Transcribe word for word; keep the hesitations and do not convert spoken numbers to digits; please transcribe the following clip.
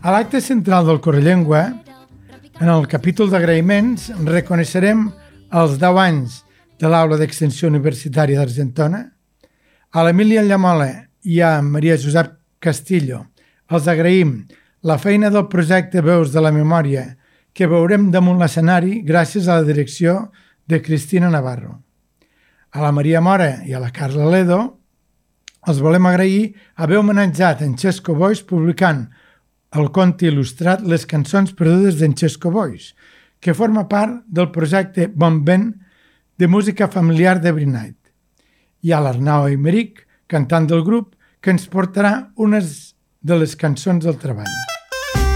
A l'acte central del Correllengua, en el capítol d'agraïments, reconeixerem els deu anys de l'Aula d'Extensió Universitària d'Argentona. A l'Emília Llamola i a Maria Josep Castillo els agraïm la feina del projecte Veus de la Memòria que veurem damunt l'escenari gràcies a la direcció de Cristina Navarro. A la Maria Mora i a la Carla Ledo els volem agrair haver homenatjat en Xesco Boix publicant el conte il·lustrat Les cançons perdudes d'en Xesco Boix, que forma part del projecte Bon Vent de música familiar de Brinait. I a l'Arnau Aymeric, cantant del grup, que ens portarà unes de les cançons del treball.